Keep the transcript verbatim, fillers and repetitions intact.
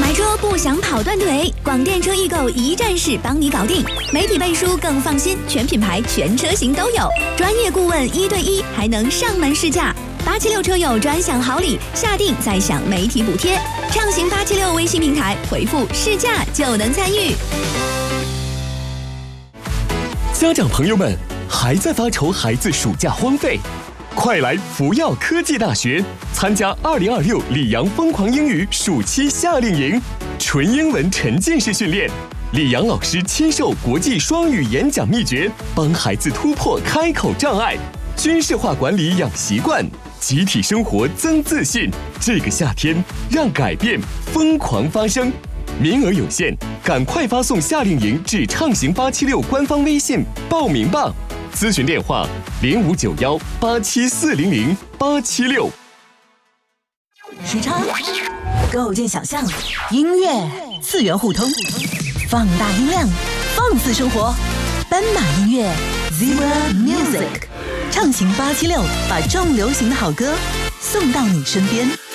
买车不想跑断腿，广电车易购一站式帮你搞定，媒体背书更放心，全品牌全车型都有，专业顾问一对一，还能上门试驾。八七六车友专享好礼，下定再享媒体补贴。畅行八七六微信平台回复试驾就能参与。 家长朋友们还在发愁孩子暑假荒废？快来福耀科技大学参加二零二六里昂疯狂英语暑期夏令营，纯英文沉浸式训练，里昂老师亲授国际双语演讲秘诀，帮孩子突破开口障碍，军事化管理养习惯，集体生活增自信。这个夏天，让改变疯狂发生，名额有限，赶快发送夏令营至畅行八七六官方微信报名吧。咨询电话零五九幺八七四零零八七六。 时差，构建想象，音乐次元互通，放大音量，放肆生活。斑马音乐 Zebra Music， 畅行八七六，把重流行的好歌送到你身边。